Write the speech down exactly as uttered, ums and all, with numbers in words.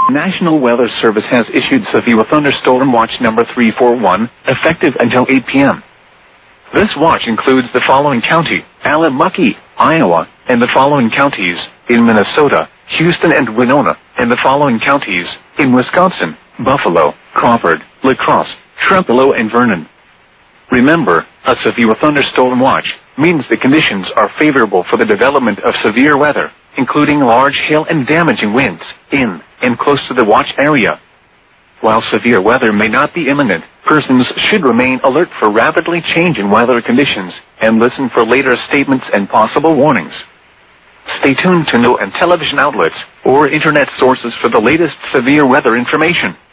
National Weather Service has issued severe thunderstorm watch number three four one, effective until eight p m This watch includes the following county, Allamucky, Iowa, and the following counties, in Minnesota, Houston and Winona, and the following counties, in Wisconsin, Buffalo, Crawford, La Crosse, Trempealeau and Vernon. Remember, a severe thunderstorm watch means the conditions are favorable for the development of severe weather, including large hail and damaging winds, in and close to the watch area. While severe weather may not be imminent, persons should remain alert for rapidly changing weather conditions and listen for later statements and possible warnings. Stay tuned to N O AA and television outlets or internet sources for the latest severe weather information.